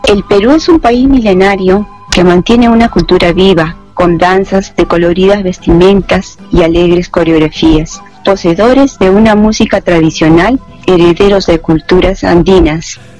El Perú es un país milenario que mantiene una cultura viva, con danzas de coloridas vestimentas y alegres coreografías, poseedores de una música tradicional, herederos de culturas andinas.